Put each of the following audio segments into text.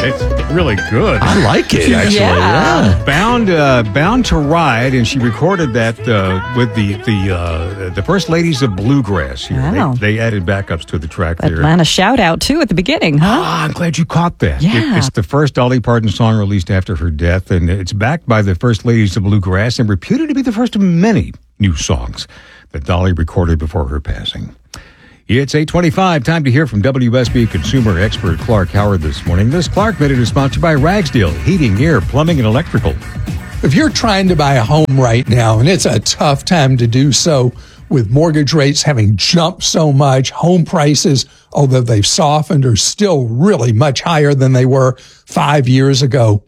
It's really good. I like it, actually. Yeah. Bound to Ride, and she recorded that with the First Ladies of Bluegrass here. Wow. They added backups to the track there. Atlanta shout out too at the beginning, huh? I'm glad you caught that. Yeah. It's the first Dolly Parton song released after her death, and it's backed by the First Ladies of Bluegrass and reputed to be the first of many new songs that Dolly recorded before her passing. It's 8:25. Time to hear from WSB consumer expert Clark Howard this morning. This Clark Minute is sponsored by Ragsdale Heating, Air, Plumbing, and Electrical. If you're trying to buy a home right now, and it's a tough time to do so with mortgage rates having jumped so much, home prices, although they've softened, are still really much higher than they were 5 years ago.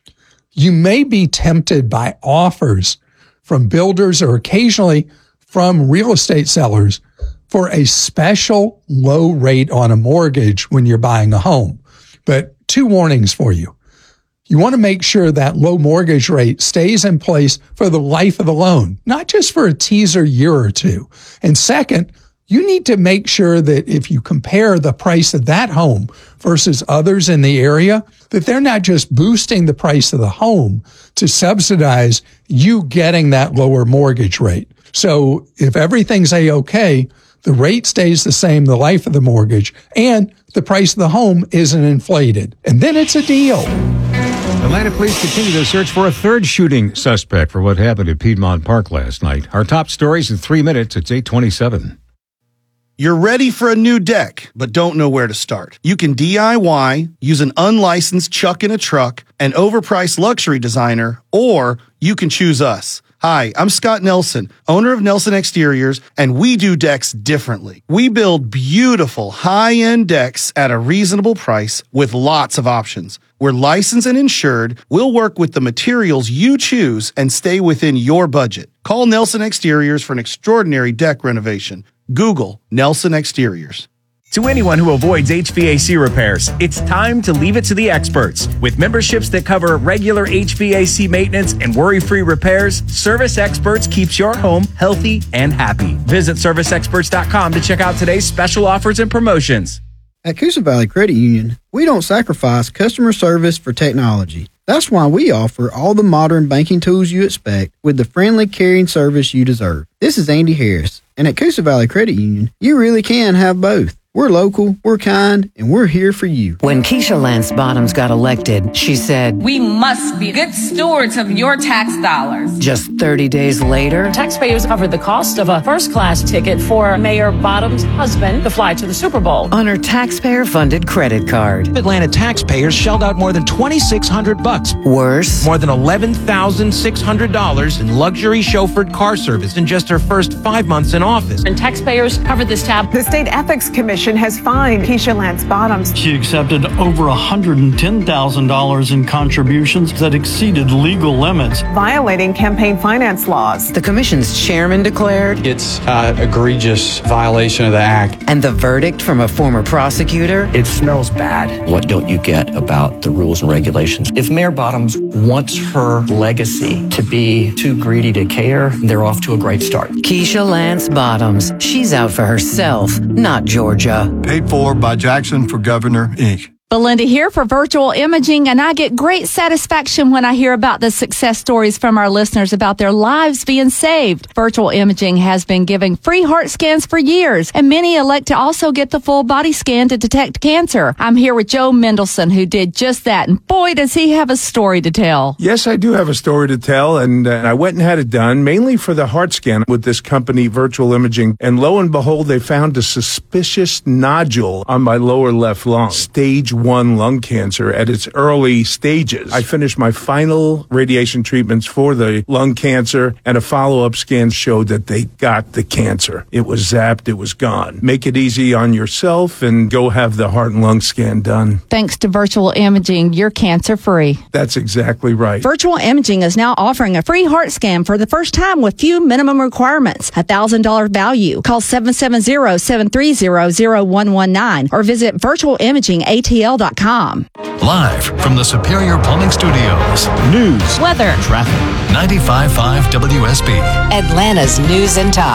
You may be tempted by offers from builders or occasionally from real estate sellers for a special low rate on a mortgage when you're buying a home. But two warnings for you. You want to make sure that low mortgage rate stays in place for the life of the loan, not just for a teaser year or two. And second, you need to make sure that if you compare the price of that home versus others in the area, that they're not just boosting the price of the home to subsidize you getting that lower mortgage rate. So if everything's A-okay, the rate stays the same the life of the mortgage, and the price of the home isn't inflated. And then it's a deal. Atlanta police continue to search for a third shooting suspect for what happened at Piedmont Park last night. Our top stories in 3 minutes. It's 8:27. You're ready for a new deck, but don't know where to start. You can DIY, use an unlicensed chuck in a truck, an overpriced luxury designer, or you can choose us. Hi, I'm Scott Nelson, owner of Nelson Exteriors, and we do decks differently. We build beautiful, high-end decks at a reasonable price with lots of options. We're licensed and insured. We'll work with the materials you choose and stay within your budget. Call Nelson Exteriors for an extraordinary deck renovation. Google Nelson Exteriors. To anyone who avoids HVAC repairs, it's time to leave it to the experts. With memberships that cover regular HVAC maintenance and worry-free repairs, Service Experts keeps your home healthy and happy. Visit ServiceExperts.com to check out today's special offers and promotions. At Coosa Valley Credit Union, we don't sacrifice customer service for technology. That's why we offer all the modern banking tools you expect with the friendly, caring service you deserve. This is Andy Harris, and at Coosa Valley Credit Union, you really can have both. We're local, we're kind, and we're here for you. When Keisha Lance Bottoms got elected, she said, "We must be good stewards of your tax dollars." Just 30 days later, taxpayers covered the cost of a first-class ticket for Mayor Bottoms' husband to fly to the Super Bowl on her taxpayer-funded credit card. Atlanta taxpayers shelled out more than $2,600. Worse, more than $11,600 in luxury chauffeured car service in just her first 5 months in office. And taxpayers covered this tab. The State Ethics Commission has fined Keisha Lance Bottoms. She accepted over $110,000 in contributions that exceeded legal limits, violating campaign finance laws. The commission's chairman declared it's an egregious violation of the act. And the verdict from a former prosecutor? It smells bad. What don't you get about the rules and regulations? If Mayor Bottoms wants her legacy to be too greedy to care, they're off to a great start. Keisha Lance Bottoms. She's out for herself, not Georgia. Paid for by Jackson for Governor, Inc. Belinda here for Virtual Imaging, and I get great satisfaction when I hear about the success stories from our listeners about their lives being saved. Virtual Imaging has been giving free heart scans for years, and many elect to also get the full body scan to detect cancer. I'm here with Joe Mendelson, who did just that, and boy, does he have a story to tell. Yes, I do have a story to tell, and I went and had it done, mainly for the heart scan with this company, Virtual Imaging, and lo and behold, they found a suspicious nodule on my lower left lung, stage 1 lung cancer at its early stages. I finished my final radiation treatments for the lung cancer, and a follow-up scan showed that they got the cancer. It was zapped, it was gone. Make it easy on yourself and go have the heart and lung scan done. Thanks to Virtual Imaging, you're cancer-free. That's exactly right. Virtual Imaging is now offering a free heart scan for the first time with few minimum requirements. $1,000 value. Call 770-730-0119 or visit virtualimagingatl.com. Live from the Superior Plumbing Studios. News, weather, traffic. 95.5 WSB. Atlanta's News and Talk.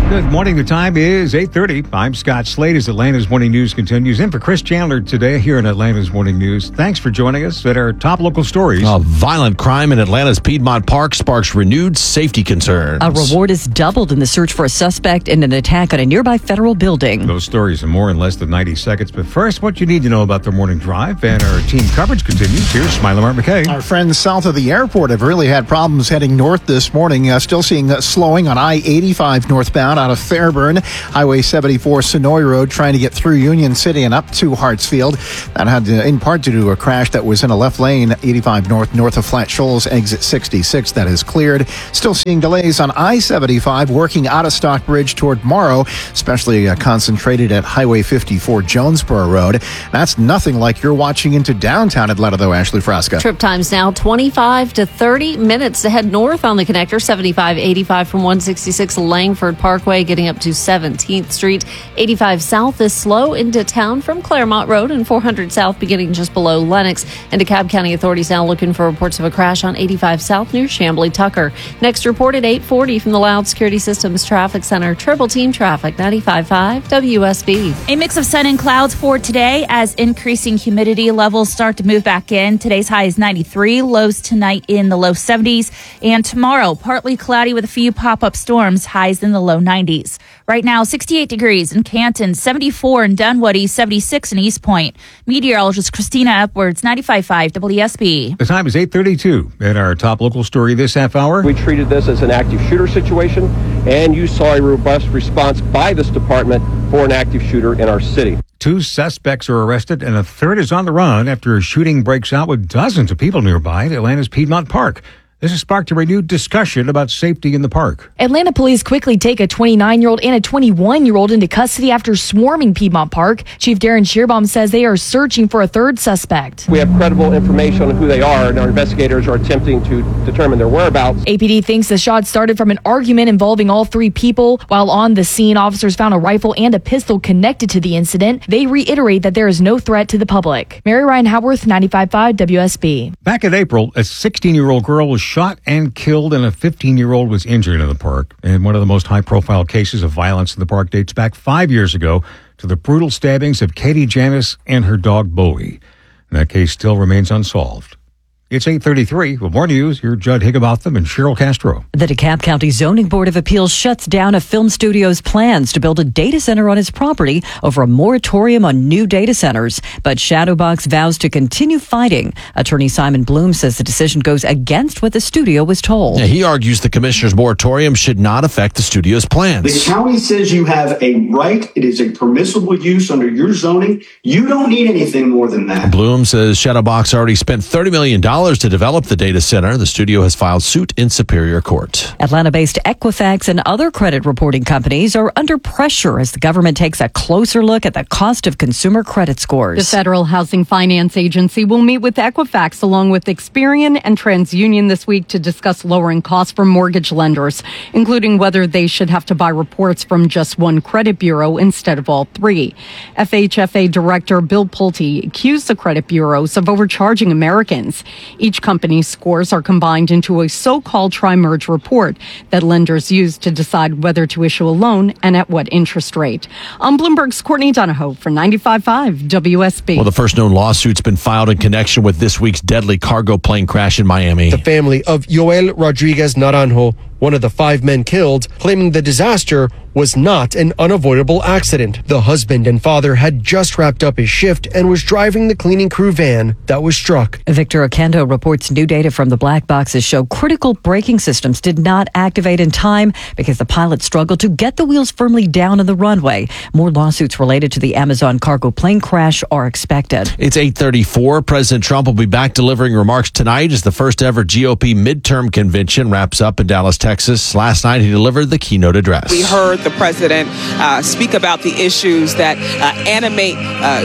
Good morning. The time is 8:30. I'm Scott Slade as Atlanta's Morning News continues. In for Chris Chandler today here in Atlanta's Morning News. Thanks for joining us at our top local stories. A violent crime in Atlanta's Piedmont Park sparks renewed safety concerns. A reward is doubled in the search for a suspect in an attack on a nearby federal building. Those stories and more in less than 90 seconds. But first, what you need to know about the morning drive. And our team coverage continues. Here's Smiley Mark McKay. Our friends south of the airport have really had problems heading north this morning. Still seeing slowing on I-85 northbound out of Fairburn. Highway 74 Sonoy Road trying to get through Union City and up to Hartsfield. That had in part due to a crash that was in a left lane, 85 north of Flat Shoals, exit 66. That is cleared. Still seeing delays on I-75 working out of Stockbridge toward Morrow, especially concentrated at Highway 54 Jonesboro Road. That's nothing like you're watching into downtown Atlanta, though, Ashley Frasca. Trip times now 25 to 30 minutes to head north on the connector. 75-85 from 166 Langford Parkway, getting up to 17th Street. 85 south is slow into town from Claremont Road, and 400 south beginning just below Lenox. And DeKalb County authorities now looking for reports of a crash on 85 south near Chamblee Tucker. Next report at 8:40 from the Loud Security Systems Traffic Center. Triple Team Traffic, 95.5 WSB. A mix of sun and clouds for today as increasing humidity levels start to move back in. Today's high is 93, lows tonight in the low 70s. And tomorrow, partly cloudy with a few pop-up storms, highs in the low 90s. Right now, 68 degrees in Canton, 74 in Dunwoody, 76 in East Point. Meteorologist Christina Upwards, 95.5 WSB. The time is 8:32. And our top local story this half hour. We treated this as an active shooter situation, and you saw a robust response by this department for an active shooter in our city. 2 suspects are arrested, and a third is on the run after a shooting breaks out with dozens of people nearby at Atlanta's Piedmont Park. This has sparked a renewed discussion about safety in the park. Atlanta police quickly take a 29-year-old and a 21-year-old into custody after swarming Piedmont Park. Chief Darren Shearbaum says they are searching for a third suspect. We have credible information on who they are, and our investigators are attempting to determine their whereabouts. APD thinks the shot started from an argument involving all 3 people. While on the scene, officers found a rifle and a pistol connected to the incident. They reiterate that there is no threat to the public. Mary Ryan Howarth, 95.5 WSB. Back in April, a 16-year-old girl was shot and killed, and a 15-year-old was injured in the park. And one of the most high-profile cases of violence in the park dates back 5 years ago to the brutal stabbings of Katie Janis and her dog Bowie. And that case still remains unsolved. It's 8:33. With more news, here's Judd Higginbotham and Cheryl Castro. The DeKalb County Zoning Board of Appeals shuts down a film studio's plans to build a data center on its property over a moratorium on new data centers. But Shadowbox vows to continue fighting. Attorney Simon Bloom says the decision goes against what the studio was told. Yeah, he argues the commissioner's moratorium should not affect the studio's plans. The county says you have a right. It is a permissible use under your zoning. You don't need anything more than that. Bloom says Shadowbox already spent $30 million to develop the data center. The studio has filed suit in Superior Court. Atlanta-based Equifax and other credit reporting companies are under pressure as the government takes a closer look at the cost of consumer credit scores. The Federal Housing Finance Agency will meet with Equifax along with Experian and TransUnion this week to discuss lowering costs for mortgage lenders, including whether they should have to buy reports from just one credit bureau instead of all 3. FHFA Director Bill Pulte accused the credit bureaus of overcharging Americans. Each company's scores are combined into a so-called tri-merge report that lenders use to decide whether to issue a loan and at what interest rate. On Bloomberg's Courtney Donahoe for 95.5 WSB. Well, the first known lawsuit's been filed in connection with this week's deadly cargo plane crash in Miami. The family of Yoel Rodriguez Naranjo, one of the 5 men killed, claiming the disaster was not an unavoidable accident. The husband and father had just wrapped up his shift and was driving the cleaning crew van that was struck. Victor Oquendo reports new data from the black boxes show critical braking systems did not activate in time because the pilot struggled to get the wheels firmly down on the runway. More lawsuits related to the Amazon cargo plane crash are expected. It's 8:34. President Trump will be back delivering remarks tonight as the first ever GOP midterm convention wraps up in Dallas, Texas. Last night, he delivered the keynote address. We heard the president speak about the issues that animate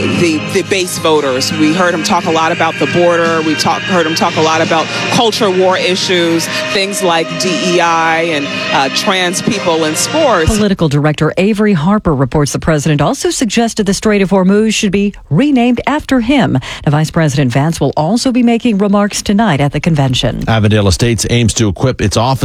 the base voters. We heard him talk a lot about the border. We heard him talk a lot about culture war issues, things like DEI and trans people in sports. Political director Avery Harper reports the president also suggested the Strait of Hormuz should be renamed after him. Now, Vice President Vance will also be making remarks tonight at the convention. Avondale Estates aims to equip its officers with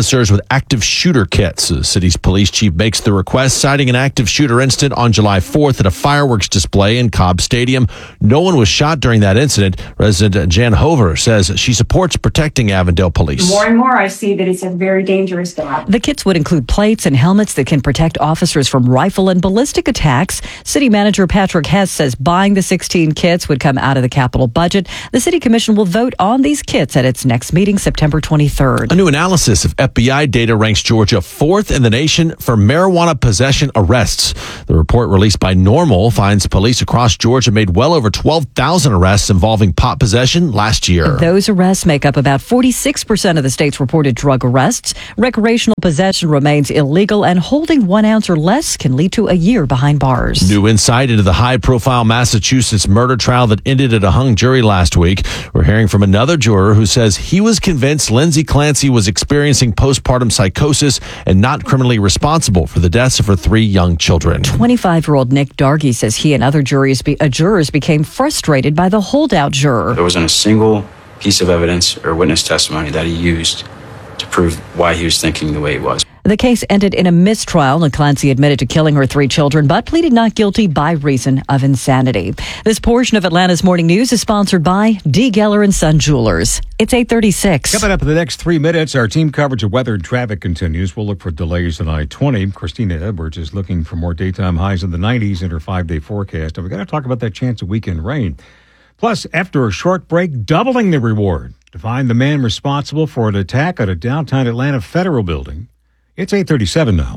active shooter kits. The city's police chief makes the request, citing an active shooter incident on July 4th at a fireworks display in Cobb Stadium. No one was shot during that incident. Resident Jan Hover says she supports protecting Avondale police. More and more I see that it's a very dangerous job. The kits would include plates and helmets that can protect officers from rifle and ballistic attacks. City Manager Patrick Hess says buying the 16 kits would come out of the capital budget. The City Commission will vote on these kits at its next meeting, September 23rd. A new analysis of FBI data ranks Georgia 4th in the nation for marijuana possession arrests. The report released by NORML finds police across Georgia made well over 12,000 arrests involving pot possession last year. Those arrests make up about 46% of the state's reported drug arrests. Recreational possession remains illegal, and holding 1 ounce or less can lead to a year behind bars. New insight into the high-profile Massachusetts murder trial that ended at a hung jury last week. We're hearing from another juror who says he was convinced Lindsay Clancy was experiencing postpartum psychosis and not criminally responsible for the deaths of her 3 young children. 25-year-old Nick Dargy says he and other jurors became frustrated by the holdout juror. There wasn't a single piece of evidence or witness testimony that he used to prove why he was thinking the way he was. The case ended in a mistrial, and Clancy admitted to killing her 3 children, but pleaded not guilty by reason of insanity. This portion of Atlanta's Morning News is sponsored by D. Geller & Son Jewelers. It's 8:36. Coming up in the next 3 minutes, our team coverage of weather and traffic continues. We'll look for delays on I-20. Christina Edwards is looking for more daytime highs in the 90s in her 5-day forecast. And we've got to talk about that chance of weekend rain. Plus, after a short break, doubling the reward to find the man responsible for an attack at a downtown Atlanta federal building. It's 8:37 now.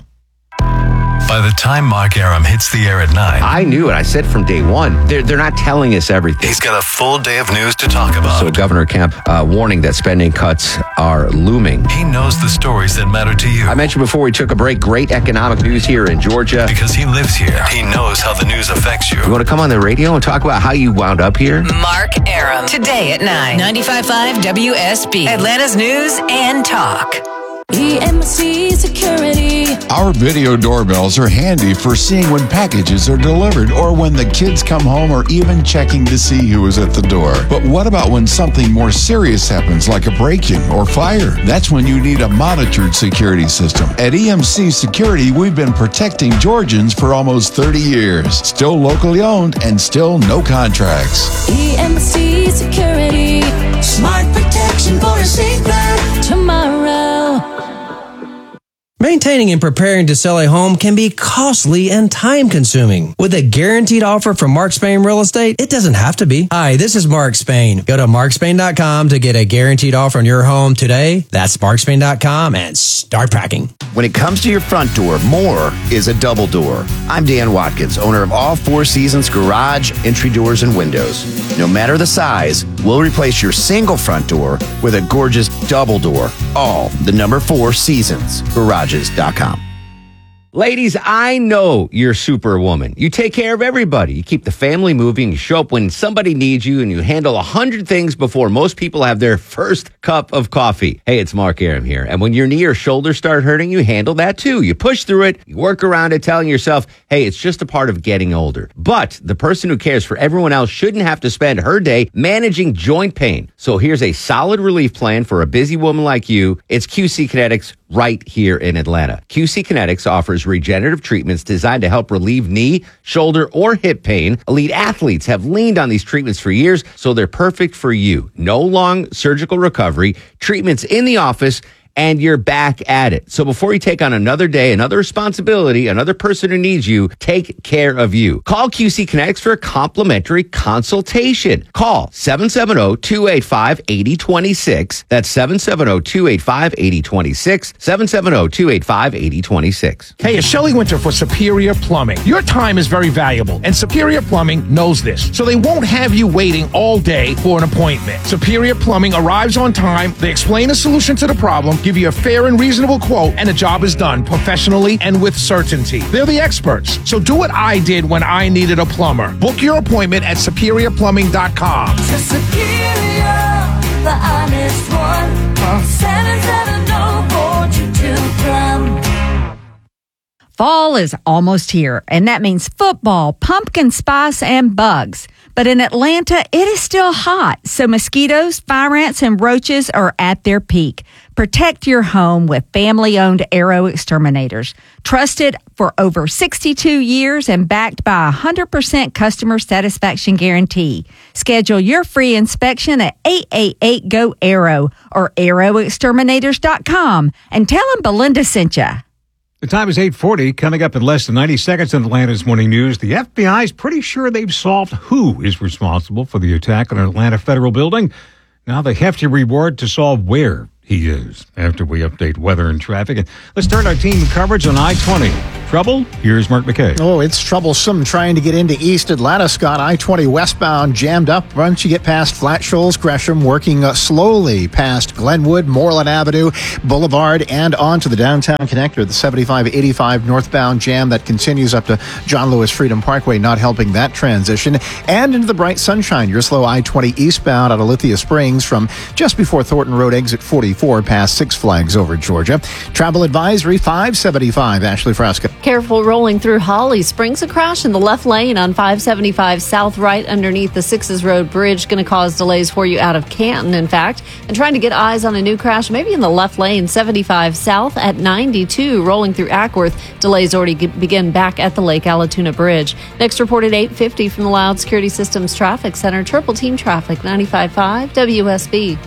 By the time Mark Aram hits the air at 9, I knew it. I said from day one, they're not telling us everything. he's got a full day of news to talk about. So Governor Kemp warning that spending cuts are looming. He knows the stories that matter to you. I mentioned before we took a break, great economic news here in Georgia. Because he lives here. He knows how the news affects you. You want to come on the radio and talk about how you wound up here? Mark Aram. Today at 9. 95.5 WSB. Atlanta's News and Talk. EMC Security. Our video doorbells are handy for seeing when packages are delivered or when the kids come home or even checking to see who is at the door. But what about when something more serious happens, like a break-in or fire? That's when you need a monitored security system. At EMC Security, we've been protecting Georgians for almost 30 years. Still locally owned and still no contracts. EMC Security. Smart protection for a safer tomorrow. Maintaining and preparing to sell a home can be costly and time-consuming. With a guaranteed offer from Mark Spain Real Estate, it doesn't have to be. Hi, this is Mark Spain. Go to markspain.com to get a guaranteed offer on your home today. That's markspain.com and start packing. When it comes to your front door, more is a double door. I'm Dan Watkins, owner of all Four Seasons garage, entry doors, and windows. No matter the size, we'll replace your single front door with a gorgeous double door. All the number 4 Seasons garages.com. Ladies, I know you're Superwoman. You take care of everybody. You keep the family moving. You show up when somebody needs you, and you handle 100 things before most people have their first cup of coffee. Hey, it's Mark Aram here. And when your knee or shoulder start hurting, you handle that too. You push through it. You work around it, telling yourself, hey, it's just a part of getting older. But the person who cares for everyone else shouldn't have to spend her day managing joint pain. So here's a solid relief plan for a busy woman like you. It's QC Kinetics right here in Atlanta. QC Kinetics offers regenerative treatments designed to help relieve knee, shoulder, or hip pain. Elite athletes have leaned on these treatments for years, so they're perfect for you. No long surgical recovery, treatments in the office, and you're back at it. So before you take on another day, another responsibility, another person who needs you, take care of you. Call QC Kinetics for a complimentary consultation. Call 770-285-8026. That's 770-285-8026. 770-285-8026. Hey, it's Shelley Winter for Superior Plumbing. Your time is very valuable, and Superior Plumbing knows this. So they won't have you waiting all day for an appointment. Superior Plumbing arrives on time. They explain a solution to the problem, give you a fair and reasonable quote, and the job is done professionally and with certainty. They're the experts. So do what I did when I needed a plumber. Book your appointment at superiorplumbing.com. Superior, the honest one. 770-422-PLUM. Fall is almost here, and that means football, pumpkin spice, and bugs. But in Atlanta, it is still hot, so mosquitoes, fire ants, and roaches are at their peak. Protect your home with family-owned Arrow Exterminators. Trusted for over 62 years and backed by a 100% customer satisfaction guarantee. Schedule your free inspection at 888-GO-ARROW or arrowexterminators.com and tell them Belinda sent you. The time is 8:40. Coming up in less than 90 seconds in Atlanta's Morning News, the FBI is pretty sure they've solved who is responsible for the attack on an Atlanta federal building. Now the hefty reward to solve where he is after we update weather and traffic. And let's start our team coverage on I-20. Trouble? Here's Mark McKay. Oh, it's troublesome trying to get into East Atlanta, Scott. I-20 westbound jammed up once you get past Flat Shoals, Gresham, working slowly past Glenwood, Moreland Avenue, Boulevard, and on to the downtown connector. The 75-85 northbound jam that continues up to John Lewis Freedom Parkway, not helping that transition. And into the bright sunshine. You're slow I-20 eastbound out of Lithia Springs from just before Thornton Road, exit 44, past Six Flags over Georgia. Travel advisory 575, Ashley Frasca. Careful rolling through Holly Springs. A crash in the left lane on 575 South right underneath the Sixes Road Bridge. Going to cause delays for you out of Canton, in fact. And trying to get eyes on a new crash, maybe in the left lane, 75 South at 92, rolling through Ackworth. Delays already begin back at the Lake Allatoona Bridge. Next report at 8:50 from the Loud Security Systems Traffic Center. Triple Team Traffic, 95.5 WSB.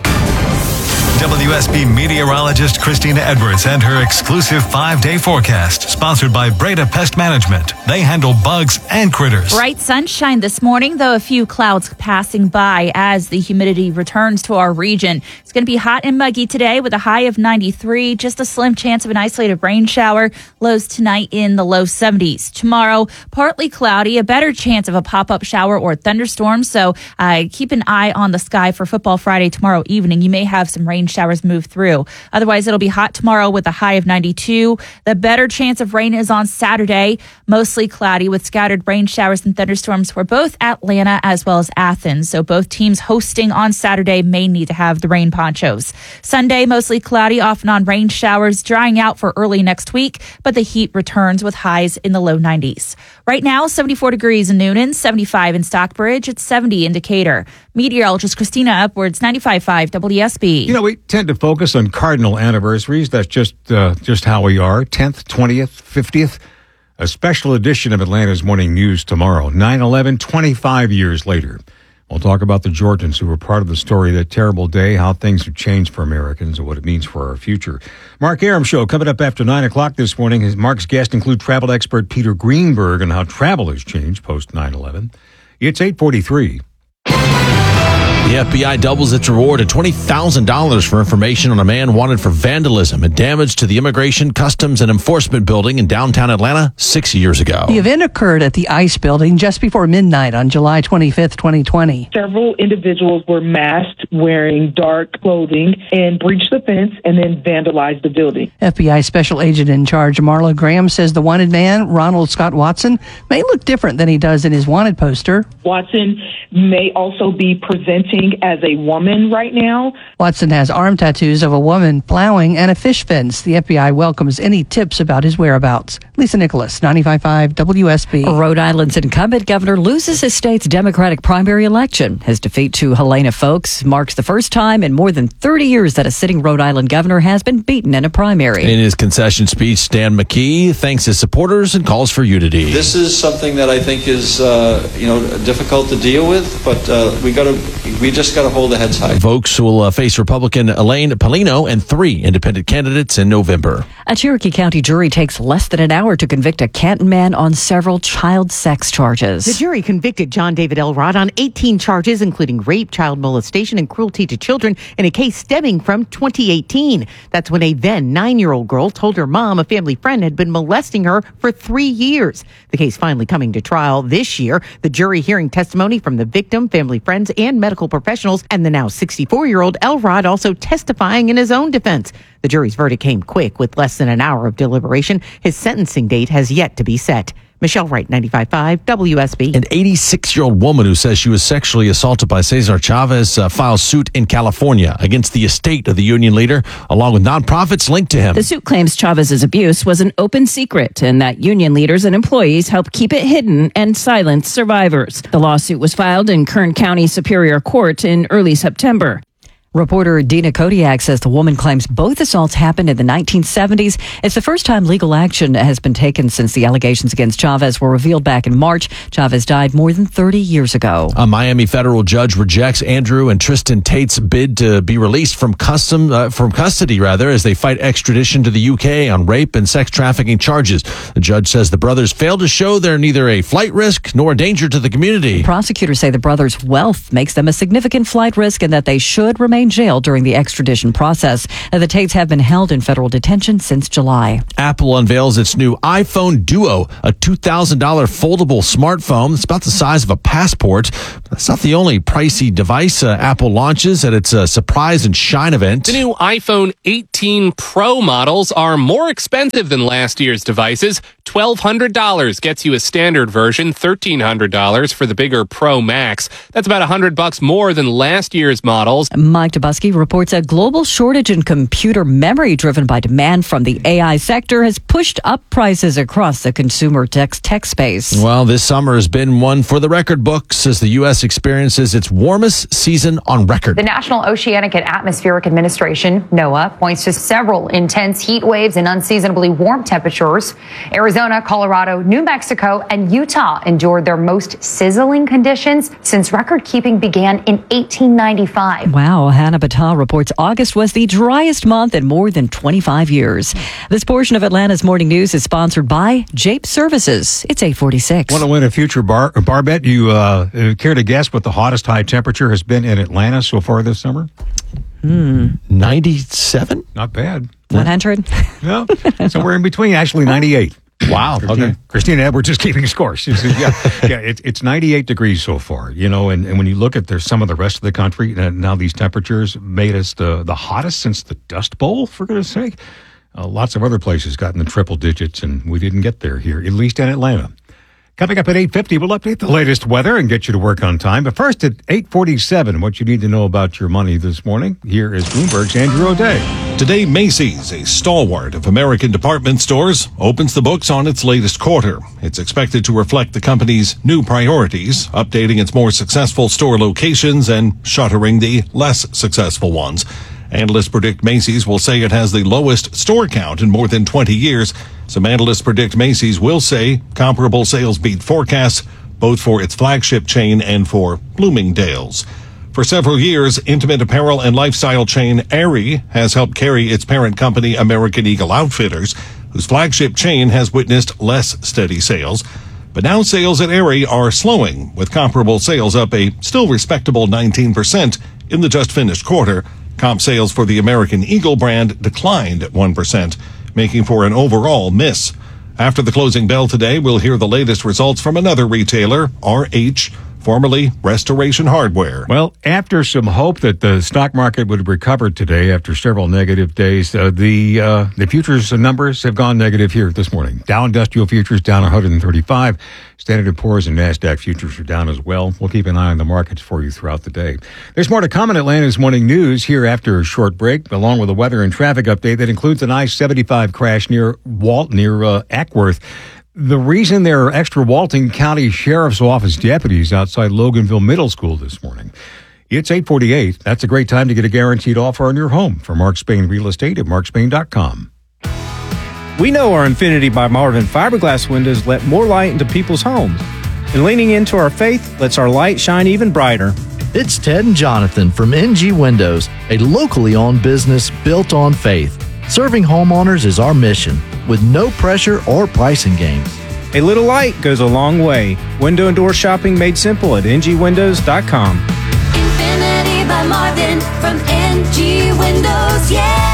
WSB meteorologist Christina Edwards and her exclusive 5-day forecast, sponsored by Breda Pest Management. They handle bugs and critters. Bright sunshine this morning, though a few clouds passing by as the humidity returns to our region. It's going to be hot and muggy today with a high of 93, just a slim chance of an isolated rain shower. Lows tonight in the low 70s. Tomorrow, partly cloudy, a better chance of a pop-up shower or thunderstorm. So keep an eye on the sky for Football Friday tomorrow evening. You may have some rain showers move through. Otherwise, it'll be hot tomorrow with a high of 92. The better chance of rain is on Saturday, mostly cloudy with scattered rain showers and thunderstorms for both Atlanta as well as Athens. So both teams hosting on Saturday may need to have the rain ponchos. Sunday, mostly cloudy, off and on rain showers, drying out for early next week, but the heat returns with highs in the low 90s. Right now, 74 degrees in Noonan, 75 in Stockbridge, it's 70 in Decatur. Meteorologist Christina Upwards, 95.5 WSB. You know, we tend to focus on cardinal anniversaries. That's just how we are. 10th, 20th, 50th. A special edition of Atlanta's Morning News tomorrow. 9/11, 25 years later. We'll talk about the Georgians who were part of the story that terrible day, how things have changed for Americans and what it means for our future. Mark Arum Show coming up after 9 o'clock this morning. Mark's guests include travel expert Peter Greenberg and how travel has changed post 9/11. It's 8:43. The FBI doubles its reward at $20,000 for information on a man wanted for vandalism and damage to the Immigration, Customs, and Enforcement building in downtown Atlanta 6 years ago. The event occurred at the ICE building just before midnight on July 25th, 2020. Several individuals were masked, wearing dark clothing, and breached the fence and then vandalized the building. FBI Special Agent in Charge Marla Graham says the wanted man, Ronald Scott Watson, may look different than he does in his wanted poster. Watson may also be presenting as a woman right now. Watson has arm tattoos of a woman plowing and a fish fence. The FBI welcomes any tips about his whereabouts. Lisa Nicholas, 95.5 WSB. Rhode Island's incumbent governor loses his state's Democratic primary election. His defeat to Helena Foulkes marks the first time in more than 30 years that a sitting Rhode Island governor has been beaten in a primary. In his concession speech, Dan McKee thanks his supporters and calls for unity. This is something that I think is, difficult to deal with, but we just got to hold the heads high. Foulkes will face Republican Elaine Paulino and 3 independent candidates in November. A Cherokee County jury takes less than an hour to convict a Canton man on several child sex charges. The jury convicted John David Elrod on 18 charges, including rape, child molestation, and cruelty to children in a case stemming from 2018. That's when a then 9-year-old girl told her mom a family friend had been molesting her for 3 years. The case finally coming to trial this year. The jury hearing testimony from the victim, family friends, and medical professionals, and the now 64-year-old Elrod also testifying in his own defense. The jury's verdict came quick with less than an hour of deliberation. His sentencing date has yet to be set. Michelle Wright, 95.5 WSB. An 86-year-old woman who says she was sexually assaulted by Cesar Chavez files suit in California against the estate of the union leader, along with nonprofits linked to him. The suit claims Chavez's abuse was an open secret and that union leaders and employees helped keep it hidden and silence survivors. The lawsuit was filed in Kern County Superior Court in early September. Reporter Dina Kodiak says the woman claims both assaults happened in the 1970s. It's the first time legal action has been taken since the allegations against Chavez were revealed back in March. Chavez died more than 30 years ago. A Miami federal judge rejects Andrew and Tristan Tate's bid to be released from custody as they fight extradition to the UK on rape and sex trafficking charges. The judge says the brothers failed to show they're neither a flight risk nor a danger to the community. Prosecutors say the brothers' wealth makes them a significant flight risk and that they should remain jail during the extradition process. The Tates have been held in federal detention since July. Apple unveils its new iPhone Duo, a $2,000 foldable smartphone. It's about the size of a passport. That's not the only pricey device Apple launches at its Surprise and Shine event. The new iPhone 18 Pro models are more expensive than last year's devices. $1,200 gets you a standard version, $1,300 for the bigger Pro Max. That's about $100 more than last year's models. Mike Dubusky reports a global shortage in computer memory driven by demand from the AI sector has pushed up prices across the consumer tech space. Well, this summer has been one for the record books as the U.S. experiences its warmest season on record. The National Oceanic and Atmospheric Administration, NOAA, points to several intense heat waves and unseasonably warm temperatures. Arizona, Colorado, New Mexico, and Utah endured their most sizzling conditions since record keeping began in 1895. Wow. Hannah Battah reports August was the driest month in more than 25 years. This portion of Atlanta's Morning News is sponsored by Jape Services. It's 8:46. Want to win a future bar bet? You care to guess what the hottest high temperature has been in Atlanta so far this summer? 97? Not bad. 100? No, somewhere in between. Actually, 98. Wow. Okay. Christina Edwards is keeping score. She says, it's 98 degrees so far, and when you look at some of the rest of the country, now these temperatures made us the hottest since the Dust Bowl, for goodness sake. Lots of other places got in the triple digits, and we didn't get there here, at least in Atlanta. Coming up at 8:50, we'll update the latest weather and get you to work on time. But first at 8:47, what you need to know about your money this morning. Here is Bloomberg's Andrew O'Day. Today, Macy's, a stalwart of American department stores, opens the books on its latest quarter. It's expected to reflect the company's new priorities, updating its more successful store locations and shuttering the less successful ones. Analysts predict Macy's will say it has the lowest store count in more than 20 years. Some analysts predict Macy's will say comparable sales beat forecasts, both for its flagship chain and for Bloomingdale's. For several years, intimate apparel and lifestyle chain Aerie has helped carry its parent company, American Eagle Outfitters, whose flagship chain has witnessed less steady sales. But now sales at Aerie are slowing, with comparable sales up a still respectable 19% in the just finished quarter. Comp sales for the American Eagle brand declined at 1%, making for an overall miss. After the closing bell today, we'll hear the latest results from another retailer, RH, formerly Restoration Hardware. Well, after some hope that the stock market would recover today after several negative days, the futures numbers have gone negative here this morning. Dow Industrial Futures down 135. Standard & Poor's and NASDAQ futures are down as well. We'll keep an eye on the markets for you throughout the day. There's more to come in Atlanta's Morning News here after a short break, along with a weather and traffic update that includes an I-75 crash near Ackworth. The reason there are extra Walton County Sheriff's Office deputies outside Loganville Middle School this morning. It's 8:48. That's a great time to get a guaranteed offer on your home from Mark Spain Real Estate at markspain.com. We know our Infinity by Marvin fiberglass windows let more light into people's homes. And leaning into our faith lets our light shine even brighter. It's Ted and Jonathan from NG Windows, a locally owned business built on faith. Serving homeowners is our mission, with no pressure or pricing games. A little light goes a long way. Window and door shopping made simple at ngwindows.com. Infinity by Marvin from NG Windows, yeah!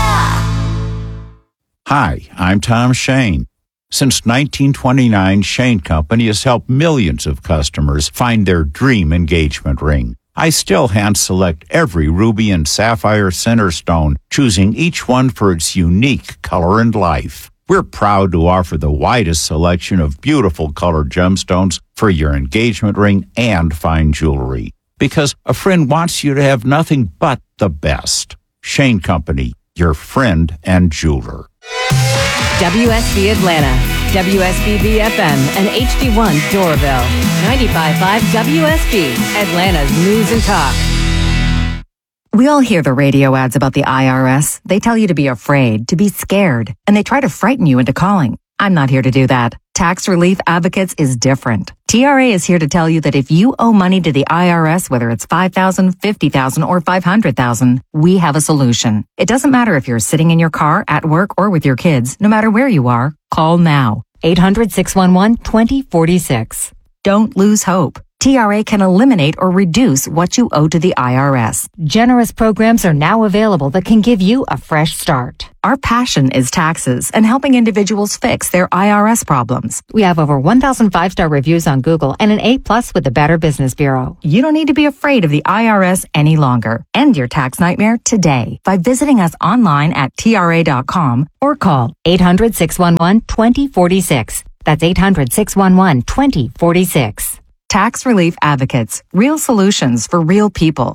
Hi, I'm Tom Shane. Since 1929, Shane Company has helped millions of customers find their dream engagement ring. I still hand-select every ruby and sapphire center stone, choosing each one for its unique color and life. We're proud to offer the widest selection of beautiful colored gemstones for your engagement ring and fine jewelry. Because a friend wants you to have nothing but the best. Shane Company, your friend and jeweler. WSB Atlanta, WSB FM, and HD1 Doraville. 95.5 WSB, Atlanta's News and Talk. We all hear the radio ads about the IRS. They tell you to be afraid, to be scared, and they try to frighten you into calling. I'm not here to do that. Tax Relief Advocates is different. TRA is here to tell you that if you owe money to the IRS, whether it's $5,000, $50,000, or $500,000, we have a solution. It doesn't matter if you're sitting in your car, at work, or with your kids. No matter where you are, call now. 800-611-2046. Don't lose hope. TRA can eliminate or reduce what you owe to the IRS. Generous programs are now available that can give you a fresh start. Our passion is taxes and helping individuals fix their IRS problems. We have over 1,000 5-star reviews on Google and an A+ with the Better Business Bureau. You don't need to be afraid of the IRS any longer. End your tax nightmare today by visiting us online at TRA.com or call 800-611-2046. That's 800-611-2046. Tax Relief Advocates. Real solutions for real people.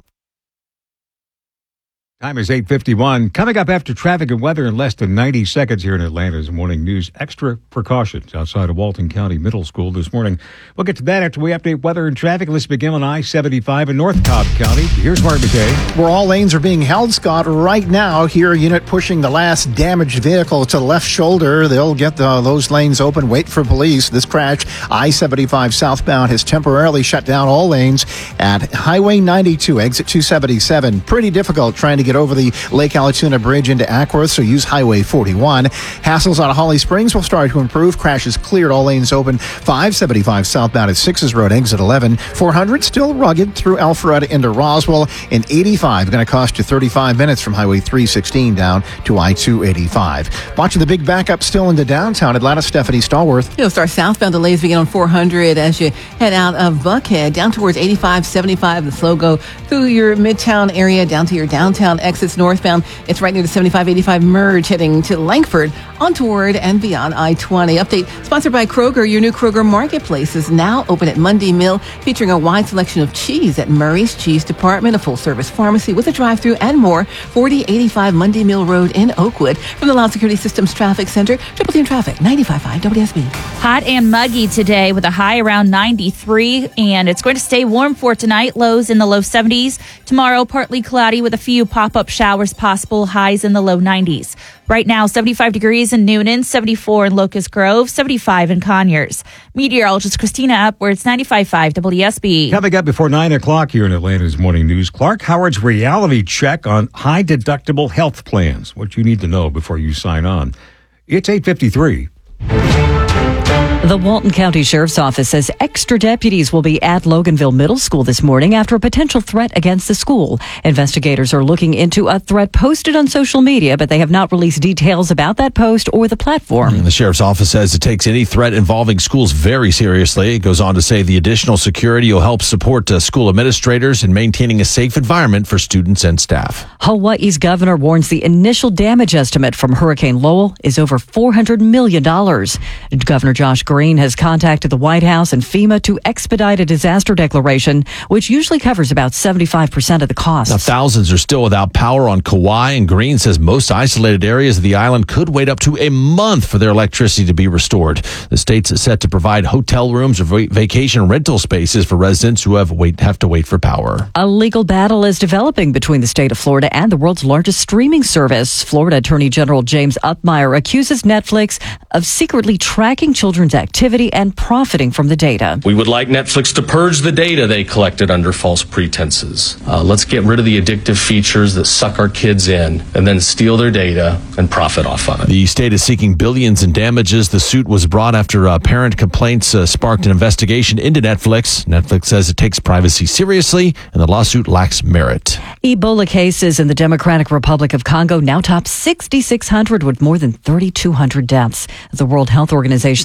Time is 8:51. Coming up after traffic and weather in less than 90 seconds here in Atlanta's Morning News. Extra precautions outside of Walton County Middle School this morning. We'll get to that after we update weather and traffic. Let's begin on I-75 in North Cobb County. Here's Mark McKay. Where all lanes are being held, Scott, right now. Here, a unit pushing the last damaged vehicle to the left shoulder. They'll get those lanes open. Wait for police. This crash, I-75 southbound, has temporarily shut down all lanes at Highway 92, exit 277. Pretty difficult trying to get over the Lake Allatoona Bridge into Ackworth, so use Highway 41. Hassles on Holly Springs will start to improve. Crashes cleared, all lanes open. 575 southbound at 6's Road, exit 11. 400 still rugged through Alpharetta into Roswell. And 85 going to cost you 35 minutes from Highway 316 down to I-285. Watching the big backup still into downtown Atlanta, Stephanie Stallworth. You'll start southbound delays begin on 400 as you head out of Buckhead down towards 85, 75. The slow go through your midtown area down to your downtown exits northbound. It's right near the 75-85 merge heading to Langford on toward and beyond I-20. Update sponsored by Kroger. Your new Kroger Marketplace is now open at Mundy Mill, featuring a wide selection of cheese at Murray's Cheese Department, a full-service pharmacy with a drive-thru and more. 4085 Mundy Mill Road in Oakwood. From the Loud Security Systems Traffic Center, Triple Team Traffic, 95.5 WSB. Hot and muggy today with a high around 93, and it's going to stay warm for tonight. Lows in the low 70s. Tomorrow, partly cloudy with a few pop-up showers possible. Highs in the low 90s. Right now, 75 degrees in Noonan, 74 in Locust Grove, 75 in Conyers. Meteorologist Christina Upwards, 95.5 WSB. Coming up before 9 o'clock here in Atlanta's Morning News, Clark Howard's reality check on high-deductible health plans. What you need to know before you sign on. It's 8:53. The Walton County Sheriff's Office says extra deputies will be at Loganville Middle School this morning after a potential threat against the school. Investigators are looking into a threat posted on social media, but they have not released details about that post or the platform. And the Sheriff's Office says it takes any threat involving schools very seriously. It goes on to say the additional security will help support school administrators in maintaining a safe environment for students and staff. Hawaii's governor warns the initial damage estimate from Hurricane Lowell is over $400 million. Governor Josh Green has contacted the White House and FEMA to expedite a disaster declaration, which usually covers about 75% of the costs. Now, thousands are still without power on Kauai, and Green says most isolated areas of the island could wait up to a month for their electricity to be restored. The state's set to provide hotel rooms or vacation rental spaces for residents who have to wait for power. A legal battle is developing between the state of Florida and the world's largest streaming service. Florida Attorney General James Upmeyer accuses Netflix of secretly tracking children's activity and profiting from the data. We would like Netflix to purge the data they collected under false pretenses. Let's get rid of the addictive features that suck our kids in and then steal their data and profit off of it. The state is seeking billions in damages. The suit was brought after parent complaints sparked an investigation into Netflix. Netflix says it takes privacy seriously and the lawsuit lacks merit. Ebola cases in the Democratic Republic of Congo now top 6,600 with more than 3,200 deaths. The World Health Organization says the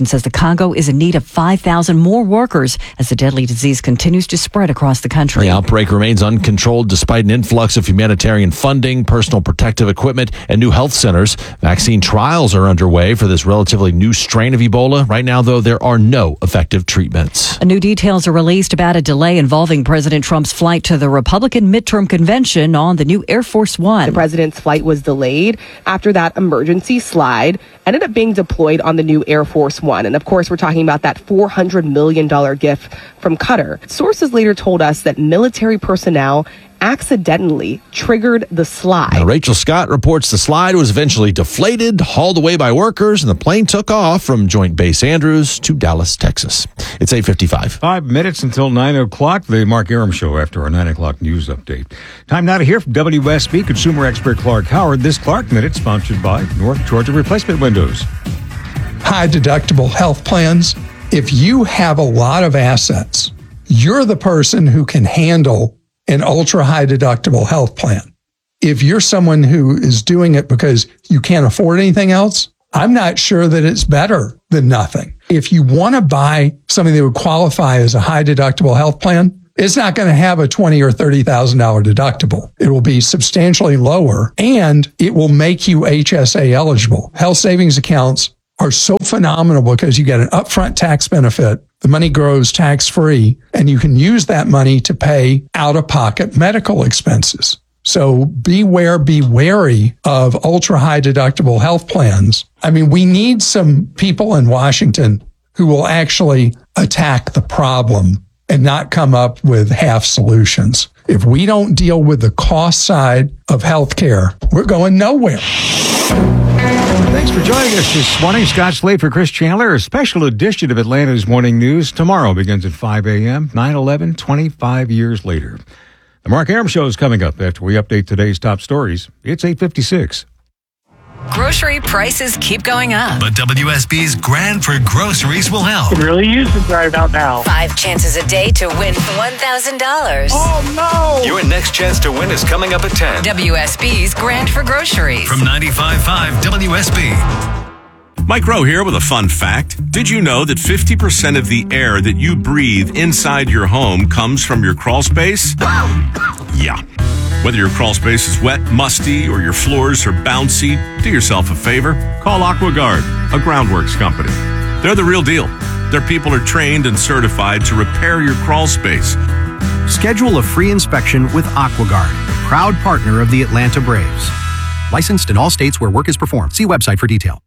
Chicago is in need of 5,000 more workers as the deadly disease continues to spread across the country. The outbreak remains uncontrolled despite an influx of humanitarian funding, personal protective equipment, and new health centers. Vaccine trials are underway for this relatively new strain of Ebola. Right now, though, there are no effective treatments. New details are released about a delay involving President Trump's flight to the Republican midterm convention on the new Air Force One. The president's flight was delayed after that emergency slide ended up being deployed on the new Air Force One. And of course, we're talking about that $400 million gift from Qatar. Sources later told us that military personnel accidentally triggered the slide. Now, Rachel Scott reports the slide was eventually deflated, hauled away by workers, and the plane took off from Joint Base Andrews to Dallas, Texas. It's 8:55. 5 minutes until 9 o'clock, the Mark Arum Show after our 9 o'clock news update. Time now to hear from WSB consumer expert Clark Howard. This Clark Minute sponsored by North Georgia Replacement Windows. High deductible health plans. If you have a lot of assets, you're the person who can handle an ultra high deductible health plan. If you're someone who is doing it because you can't afford anything else, I'm not sure that it's better than nothing. If you want to buy something that would qualify as a high deductible health plan, it's not going to have a $20,000 or $30,000 deductible. It will be substantially lower and it will make you HSA eligible. Health savings accounts are so phenomenal because you get an upfront tax benefit. The money grows tax-free, and you can use that money to pay out-of-pocket medical expenses. So be wary of ultra-high deductible health plans. I mean, we need some people in Washington who will actually attack the problem and not come up with half solutions. If we don't deal with the cost side of healthcare, we're going nowhere. Thanks for joining us this morning. Scott Slade for Chris Chandler. A special edition of Atlanta's Morning News tomorrow begins at 5 a.m., 9/11, 25 years later. The Mark Arum Show is coming up after we update today's top stories. It's 8:56. Grocery prices keep going up. But WSB's Grand for Groceries will help. Could really use it right about now. 5 chances a day to win $1,000. Oh, no! Your next chance to win is coming up at 10. WSB's Grand for Groceries. From 95.5 WSB. Mike Rowe here with a fun fact. Did you know that 50% of the air that you breathe inside your home comes from your crawl space? Yeah. Whether your crawl space is wet, musty, or your floors are bouncy, do yourself a favor. Call AquaGuard, a groundworks company. They're the real deal. Their people are trained and certified to repair your crawl space. Schedule a free inspection with AquaGuard, proud partner of the Atlanta Braves. Licensed in all states where work is performed. See website for detail.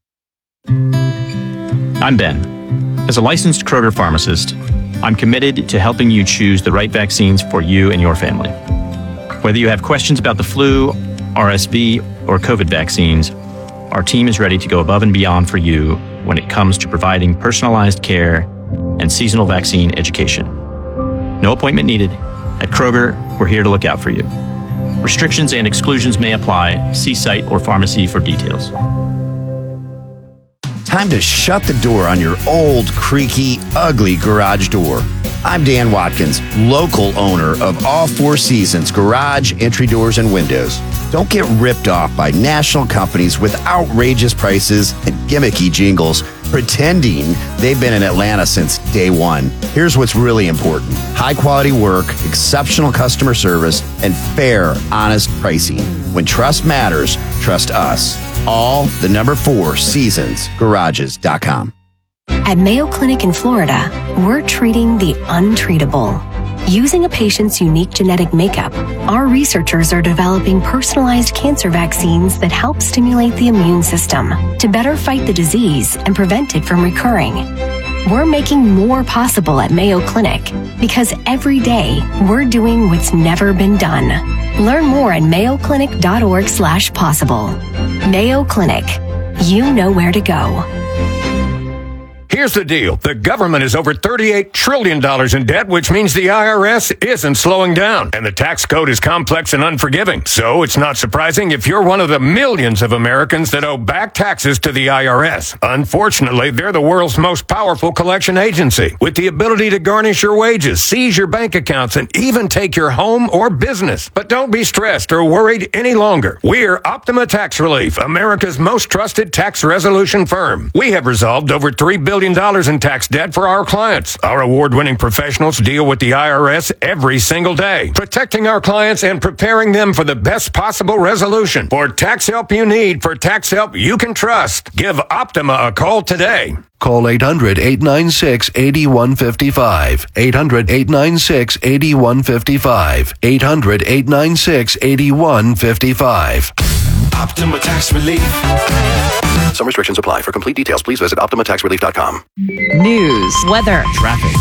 I'm Ben. As a licensed Kroger pharmacist, I'm committed to helping you choose the right vaccines for you and your family. Whether you have questions about the flu, RSV, or COVID vaccines, our team is ready to go above and beyond for you when it comes to providing personalized care and seasonal vaccine education. No appointment needed. At Kroger, we're here to look out for you. Restrictions and exclusions may apply. See site or pharmacy for details. Time to shut the door on your old, creaky, ugly garage door. I'm Dan Watkins, local owner of All Four Seasons Garage, Entry Doors, and Windows. Don't get ripped off by national companies with outrageous prices and gimmicky jingles pretending they've been in Atlanta since day one. Here's what's really important. High quality work, exceptional customer service, and fair, honest pricing. When trust matters, trust us. All the number 4 Seasons Garages.com. At Mayo Clinic in Florida, we're treating the untreatable. Using a patient's unique genetic makeup, our researchers are developing personalized cancer vaccines that help stimulate the immune system to better fight the disease and prevent it from recurring. We're making more possible at Mayo Clinic because every day we're doing what's never been done. Learn more at mayoclinic.org/possible. Mayo Clinic. You know where to go. Here's the deal. The government is over $38 trillion in debt, which means the IRS isn't slowing down. And the tax code is complex and unforgiving. So it's not surprising if you're one of the millions of Americans that owe back taxes to the IRS. Unfortunately, they're the world's most powerful collection agency, with the ability to garnish your wages, seize your bank accounts, and even take your home or business. But don't be stressed or worried any longer. We're Optima Tax Relief, America's most trusted tax resolution firm. We have resolved over $3 billion million in tax debt for our clients. Our award-winning professionals deal with the IRS every single day, protecting our clients and preparing them for the best possible resolution. For tax help you need, for tax help you can trust, give Optima a call today. Call 800-896-8155. 800-896-8155. 800-896-8155. Optima Tax Relief. Some restrictions apply. For complete details, please visit OptimaTaxRelief.com. News, weather, traffic.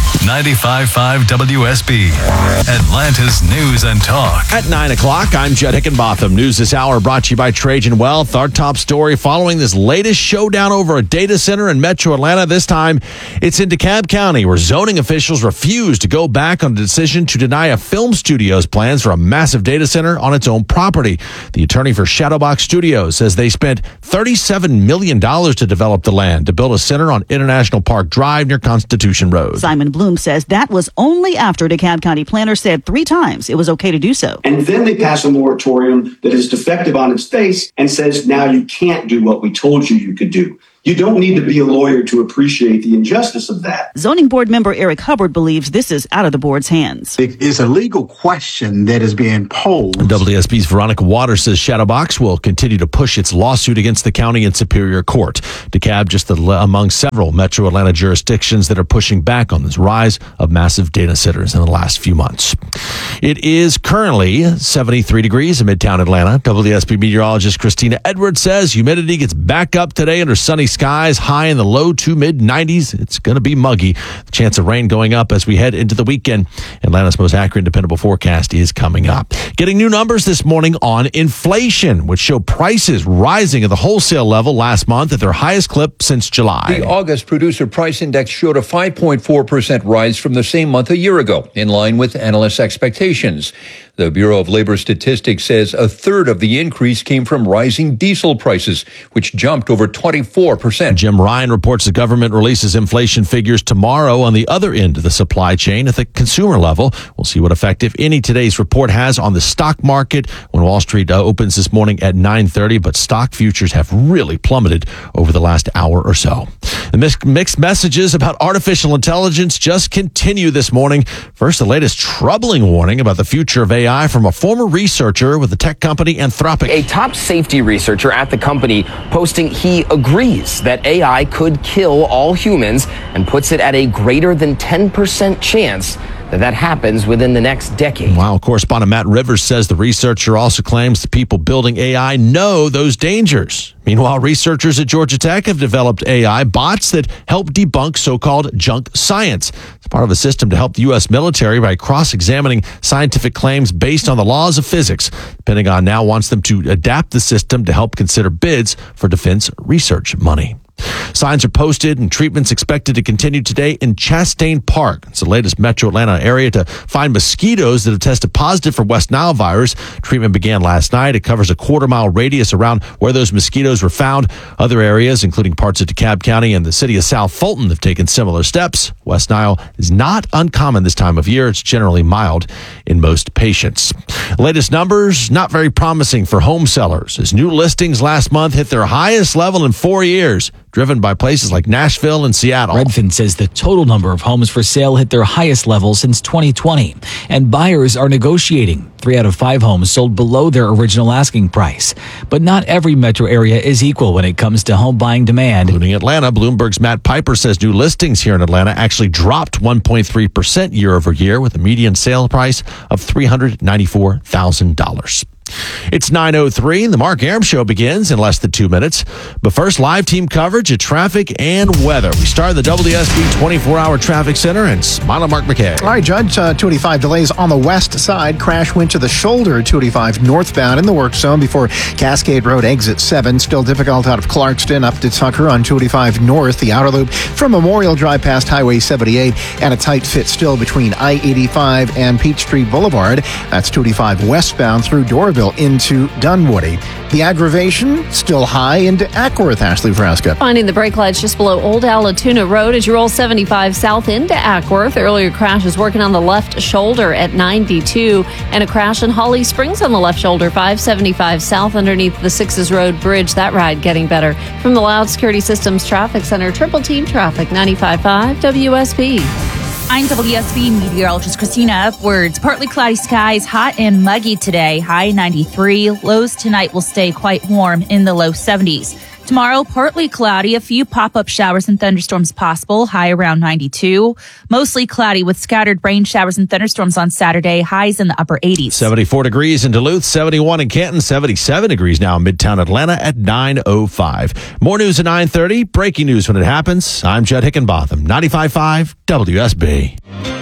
95.5 WSB, Atlanta's News and Talk. At 9 o'clock, I'm Judd Hickenbotham. News this hour brought to you by Trajan Wealth. Our top story following this latest showdown over a data center in Metro Atlanta. This time, it's in DeKalb County, where zoning officials refuse to go back on the decision to deny a film studio's plans for a massive data center on its own property. The attorney for Shadowbox Studios says they spent $37 million to develop the land to build a center on International Park Drive near Constitution Road. Simon Bloom says that was only after DeKalb County planners said 3 times it was okay to do so. And then they pass a moratorium that is defective on its face and says, now you can't do what we told you could do. You don't need to be a lawyer to appreciate the injustice of that. Zoning board member Eric Hubbard believes this is out of the board's hands. It is a legal question that is being posed. WSB's Veronica Waters says Shadowbox will continue to push its lawsuit against the county in Superior Court. DeKalb just among several Metro Atlanta jurisdictions that are pushing back on this rise of massive data centers in the last few months. It is currently 73 degrees in Midtown Atlanta. WSB meteorologist Christina Edwards says humidity gets back up today under sunny skies, high in the low to mid 90s. It's going to be muggy. The chance of rain going up as we head into the weekend. Atlanta's most accurate and dependable forecast is coming up. Getting new numbers this morning on inflation, which show prices rising at the wholesale level last month at their highest clip since July. The August Producer Price Index showed a 5.4% rise from the same month a year ago, in line with analysts' expectations. The Bureau of Labor Statistics says a third of the increase came from rising diesel prices, which jumped over 24%. Jim Ryan reports the government releases inflation figures tomorrow on the other end of the supply chain at the consumer level. We'll see what effect, if any, today's report has on the stock market when Wall Street opens this morning at 9:30. But stock futures have really plummeted over the last hour or so. The mixed messages about artificial intelligence just continue this morning. First, the latest troubling warning about the future of AI from a former researcher with the tech company Anthropic. A top safety researcher at the company posting he agrees that AI could kill all humans and puts it at a greater than 10% chance that happens within the next decade. Wow. Correspondent Matt Rivers says the researcher also claims the people building AI know those dangers. Meanwhile, researchers at Georgia Tech have developed AI bots that help debunk so-called junk science. It's part of a system to help the U.S. military by cross-examining scientific claims based on the laws of physics. The Pentagon now wants them to adapt the system to help consider bids for defense research money. Signs are posted and treatments expected to continue today in Chastain Park. It's the latest Metro Atlanta area to find mosquitoes that have tested positive for West Nile virus. Treatment began last night. It covers a quarter-mile radius around where those mosquitoes were found. Other areas, including parts of DeKalb County and the city of South Fulton, have taken similar steps. West Nile is not uncommon this time of year. It's generally mild in most patients. Latest numbers, not very promising for home sellers, as new listings last month hit their highest level in 4 years, driven by places like Nashville and Seattle. Redfin says the total number of homes for sale hit their highest level since 2020, and buyers are negotiating. 3 out of 5 homes sold below their original asking price. But not every metro area is equal when it comes to home buying demand. Including Atlanta, Bloomberg's Matt Piper says new listings here in Atlanta actually dropped 1.3% year over year, with a median sale price of $394,000. It's 9:03, and the Mark Arum Show begins in less than 2 minutes. But first, live team coverage of traffic and weather. We start the WSB 24-hour traffic center and smile at Mark McKay. All right, Judge, 285 delays on the west side. Crash went to the shoulder, 285 northbound in the work zone before Cascade Road exit 7. Still difficult out of Clarkston up to Tucker on 285 north. The outer loop from Memorial Drive past Highway 78, and a tight fit still between I-85 and Peachtree Boulevard. That's 285 westbound through Doraville into into Dunwoody. The aggravation still high into Ackworth, Ashley Frasca. Finding the brake lights just below Old Alatoona Road as you roll 75 south into Ackworth. Earlier crash is working on the left shoulder at 92, and a crash in Holly Springs on the left shoulder, 575 south underneath the Sixes Road Bridge. That ride getting better. From the Loud Security Systems Traffic Center, Triple Team Traffic, 95.5 WSB. I'm WSB meteorologist Christina Upwards. Partly cloudy skies, hot and muggy today. High 93. Lows tonight will stay quite warm in the low 70s. Tomorrow, partly cloudy, a few pop-up showers and thunderstorms possible, high around 92. Mostly cloudy with scattered rain showers and thunderstorms on Saturday, highs in the upper 80s. 74 degrees in Duluth, 71 in Canton, 77 degrees now in Midtown Atlanta at 9:05. More news at 9:30. Breaking news when it happens. I'm Judd Hickenbotham, 95.5 WSB.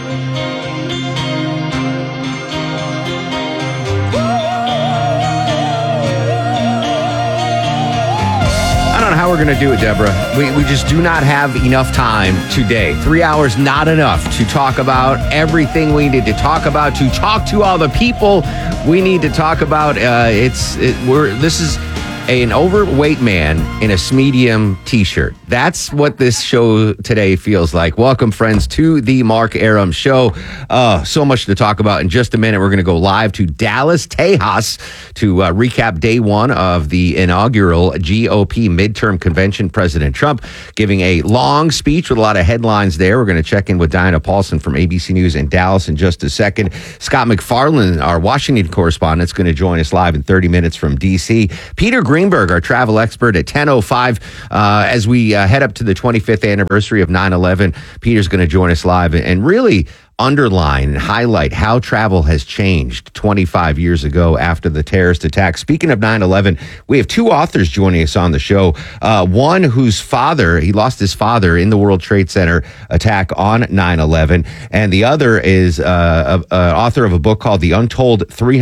How we're going to do it, Deborah. We just do not have enough time today. 3 hours, not enough to talk about everything we need to talk about, to talk to all the people we need to talk about. This is an overweight man in a medium t-shirt. That's what this show today feels like. Welcome, friends, to the Mark Arum Show. So much to talk about. In just a minute, we're going to go live to Dallas, Tejas, to recap day one of the inaugural GOP midterm convention. President Trump giving a long speech with a lot of headlines there. We're going to check in with Diana Paulson from ABC News in Dallas in just a second. Scott McFarland, our Washington correspondent, is going to join us live in 30 minutes from D.C. Peter Greenberg, our travel expert, at 10:05. As we head up to the 25th anniversary of 9/11, Peter's going to join us live and really underline and highlight how travel has changed 25 years ago after the terrorist attack. Speaking of 9/11, we have two authors joining us on the show. One whose father, he lost his father in the World Trade Center attack on 9/11. And the other is author of a book called The Untold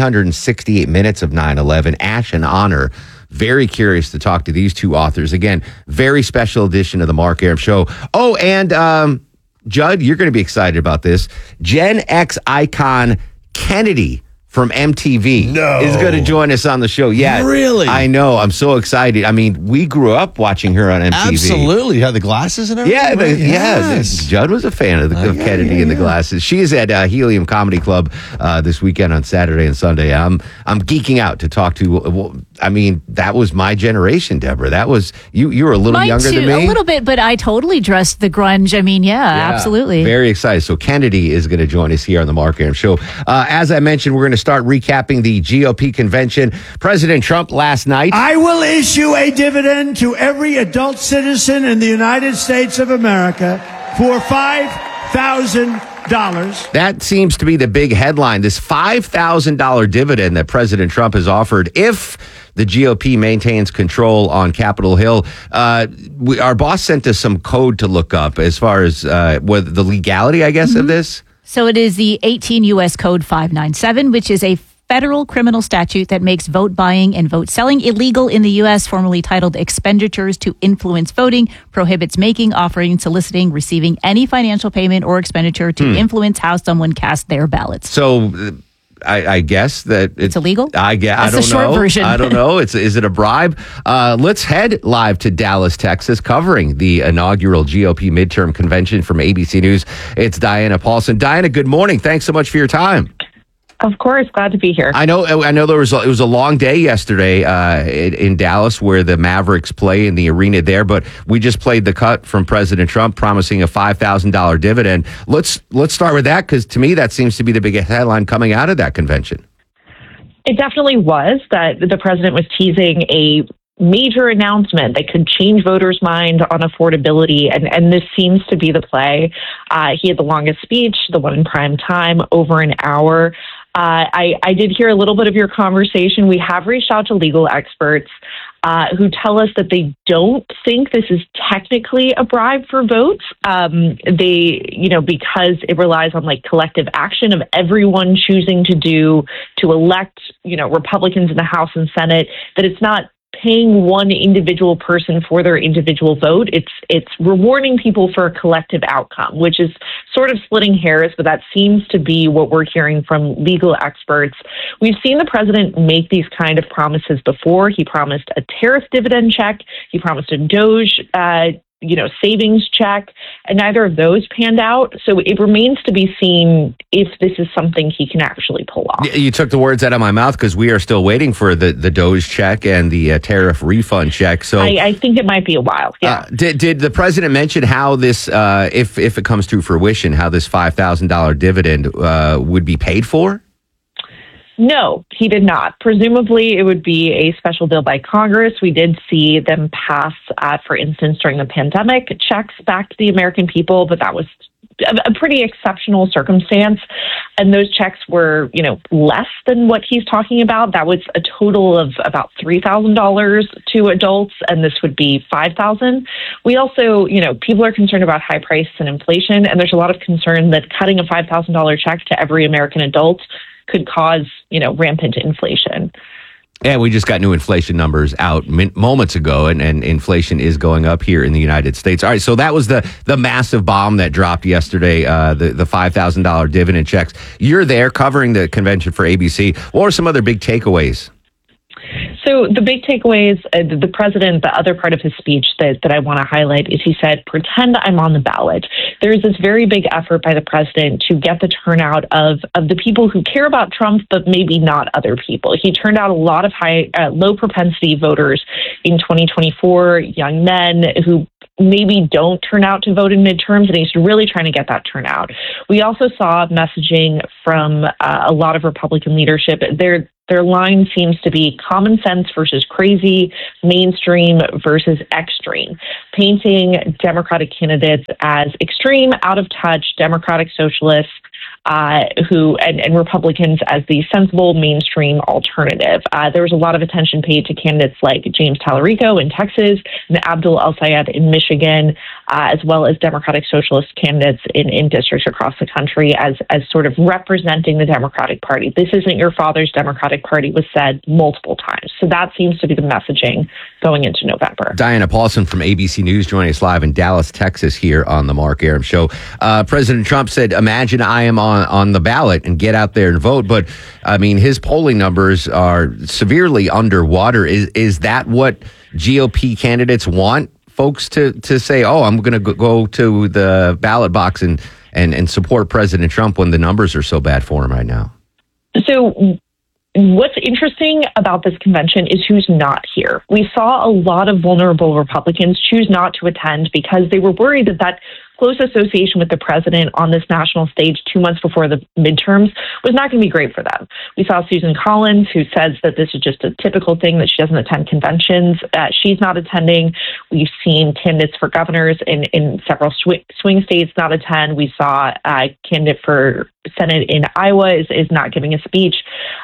368 Minutes of 9/11, Ash and Honor. Very curious to talk to these two authors. Again, very special edition of the Mark Arum Show. Oh, and Judd, you're going to be excited about this. Gen X icon Kennedy from MTV is going to join us on the show. Yeah, really? I know. I'm so excited. I mean, we grew up watching her on MTV. Absolutely. You had the glasses and everything? Yes. Judd was a fan of Kennedy and the glasses. She is at Helium Comedy Club this weekend on Saturday and Sunday. I'm geeking out to talk to. I mean, that was my generation, Deborah. That was you were a little younger than me. A little bit, but I totally dressed the grunge. I mean, yeah, absolutely. Very excited. So Kennedy is going to join us here on the Mark Arum Show. As I mentioned, we're going to start recapping the GOP convention. President Trump last night. I will issue a dividend to every adult citizen in the United States of America for $5,000. That seems to be the big headline, this $5,000 dividend that President Trump has offered if the GOP maintains control on Capitol Hill. Our boss sent us some code to look up as far as what the legality, I guess, of this. So it is the 18 U.S. Code 597, which is a federal criminal statute that makes vote buying and vote selling illegal in the U.S., formerly titled Expenditures to Influence Voting, prohibits making, offering, soliciting, receiving any financial payment or expenditure to influence how someone casts their ballots. So I guess that it's illegal. I don't know. Short version. I don't know. Is it a bribe? Let's head live to Dallas, Texas, covering the inaugural GOP midterm convention from ABC News. It's Diana Paulson. Diana, good morning. Thanks so much for your time. Of course, glad to be here. I know. It was a long day yesterday in Dallas, where the Mavericks play in the arena there. But we just played the cut from President Trump promising a $5,000 dividend. Let's start with that, because to me that seems to be the biggest headline coming out of that convention. It definitely was that the president was teasing a major announcement that could change voters' mind on affordability, and this seems to be the play. He had the longest speech, the one in prime time, over an hour. I did hear a little bit of your conversation. We have reached out to legal experts who tell us that they don't think this is technically a bribe for votes. Because it relies on collective action of everyone choosing to elect, Republicans in the House and Senate, that it's not paying one individual person for their individual vote. It's rewarding people for a collective outcome, which is sort of splitting hairs, but that seems to be what we're hearing from legal experts. We've seen the president make these kind of promises before. He promised a tariff dividend check. He promised a DOGE savings check, and neither of those panned out. So it remains to be seen if this is something he can actually pull off. You took the words out of my mouth, because we are still waiting for the DOGE check and the tariff refund check. So I think it might be a while. Yeah. Did the president mention how this, if it comes to fruition, how this $5,000 dividend would be paid for? No, he did not. Presumably, it would be a special bill by Congress. We did see them pass, for instance, during the pandemic, checks back to the American people, but that was a pretty exceptional circumstance. And those checks were, less than what he's talking about. That was a total of about $3,000 to adults, and this would be $5,000. We also, people are concerned about high prices and inflation, and there's a lot of concern that cutting a $5,000 check to every American adult could cause, rampant inflation. Yeah, we just got new inflation numbers out moments ago, and inflation is going up here in the United States. All right, so that was the massive bomb that dropped yesterday, the $5,000 dividend checks. You're there covering the convention for ABC. What are some other big takeaways? So the big takeaways, the president, the other part of his speech that I want to highlight is he said, pretend I'm on the ballot. There's this very big effort by the president to get the turnout of the people who care about Trump, but maybe not other people. He turned out a lot of low propensity voters in 2024, young men who maybe don't turn out to vote in midterms, and he's really trying to get that turnout. We also saw messaging from a lot of Republican leadership. Their line seems to be common sense versus crazy, mainstream versus extreme, painting Democratic candidates as extreme, out of touch, Democratic socialists, and Republicans as the sensible mainstream alternative. There was a lot of attention paid to candidates like James Tallarico in Texas and Abdul El-Sayed in Michigan, as well as Democratic Socialist candidates in districts across the country as sort of representing the Democratic Party. This isn't your father's Democratic Party was said multiple times. So that seems to be the messaging going into November. Diana Paulson from ABC News joining us live in Dallas, Texas here on the Mark Arum Show. President Trump said, imagine I am on the ballot and get out there and vote. But, I mean, his polling numbers are severely underwater. Is that what GOP candidates want folks to say, oh, I'm going to go to the ballot box and support President Trump when the numbers are so bad for him right now? So what's interesting about this convention is who's not here. We saw a lot of vulnerable Republicans choose not to attend because they were worried that close association with the president on this national stage 2 months before the midterms was not going to be great for them. We saw Susan Collins, who says that this is just a typical thing, that she doesn't attend conventions. She's not attending. We've seen candidates for governors in several swing states not attend. We saw a candidate for Senate in Iowa is not giving a speech.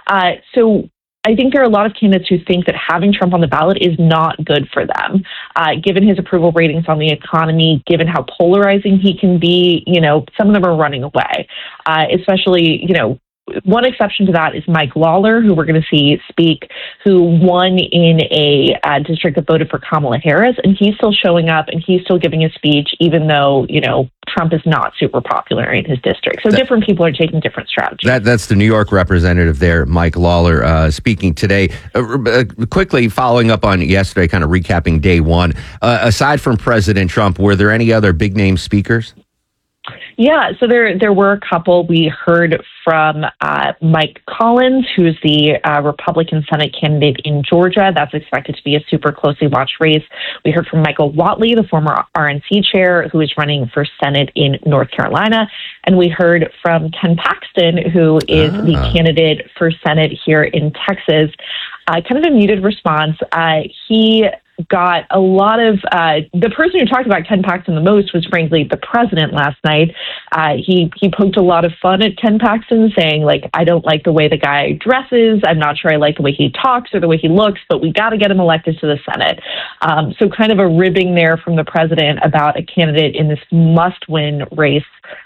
So I think there are a lot of candidates who think that having Trump on the ballot is not good for them, given his approval ratings on the economy, given how polarizing he can be. Some of them are running away, especially, one exception to that is Mike Lawler, who we're going to see speak, who won in a district that voted for Kamala Harris, and he's still showing up and he's still giving a speech, even though, Trump is not super popular in his district. So different people are taking different strategies. That's the New York representative there, Mike Lawler, speaking today. Quickly following up on yesterday, kind of recapping day one, aside from President Trump, were there any other big name speakers? Yeah, so there were a couple. We heard from Mike Collins, who's the Republican Senate candidate in Georgia. That's expected to be a super closely watched race. We heard from Michael Whatley, the former RNC chair, who is running for Senate in North Carolina. And we heard from Ken Paxton, who is the candidate for Senate here in Texas. Kind of a muted response. He got a lot of the person who talked about Ken Paxton the most was frankly the president last night. He poked a lot of fun at Ken Paxton, saying, like, I don't like the way the guy dresses. I'm not sure I like the way he talks or the way he looks, but we got to get him elected to the Senate. So kind of a ribbing there from the president about a candidate in this must-win race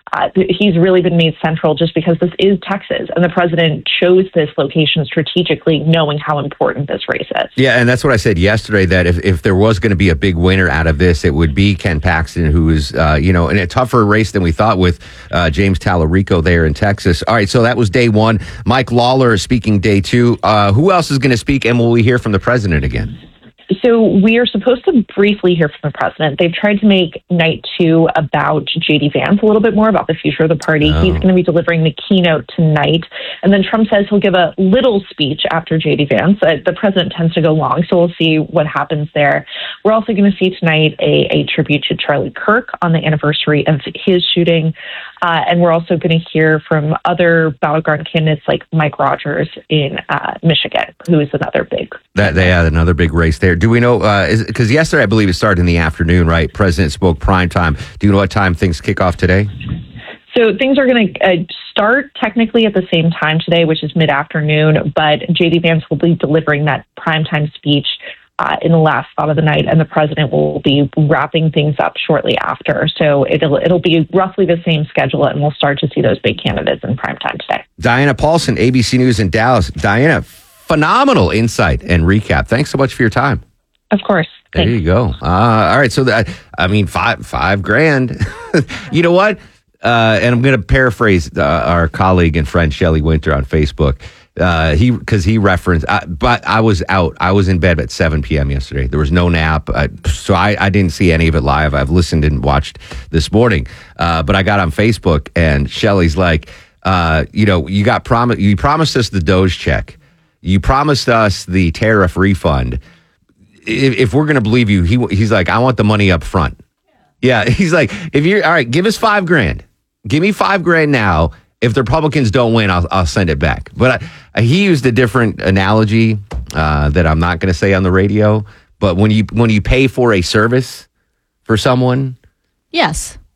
he's really been made central just because this is Texas, and the president chose this location strategically, knowing how important this race is. Yeah, and that's what I said yesterday, that if there was going to be a big winner out of this, it would be Ken Paxton, who is, in a tougher race than we thought with James Tallarico there in Texas. All right, so that was day one. Mike Lawler is speaking day two. Who else is going to speak, and will we hear from the president again? So we are supposed to briefly hear from the president. They've tried to make night two about J.D. Vance a little bit more, about the future of the party. He's going to be delivering the keynote tonight. And then Trump says he'll give a little speech after J.D. Vance. The president tends to go long, so we'll see what happens there. We're also going to see tonight a tribute to Charlie Kirk on the anniversary of his shooting. And we're also going to hear from other battleground candidates like Mike Rogers in Michigan, who is another big. They had another big race there. Do we know, because yesterday I believe it started in the afternoon, right? President spoke prime time. Do you know what time things kick off today? So things are going to start technically at the same time today, which is mid-afternoon, but J.D. Vance will be delivering that primetime speech in the last spot of the night, and the president will be wrapping things up shortly after. So it'll be roughly the same schedule, and we'll start to see those big candidates in primetime today. Diana Paulson, ABC News in Dallas. Diana, phenomenal insight and recap. Thanks so much for your time. Of course. There you go. All right. So, $5,000. You know what? And I'm going to paraphrase our colleague and friend Shelley Winter on Facebook. He referenced, but I was out. I was in bed at 7 p.m. yesterday. There was no nap. So I didn't see any of it live. I've listened and watched this morning. But I got on Facebook and Shelley's like, you promised us the DOJ check. You promised us the tariff refund. If we're going to believe you, he's like, I want the money up front. Yeah. He's like, all right, give us $5,000. Give me $5,000 now. If the Republicans don't win, I'll send it back. But he used a different analogy that I'm not going to say on the radio. But when you pay for a service for someone, yes,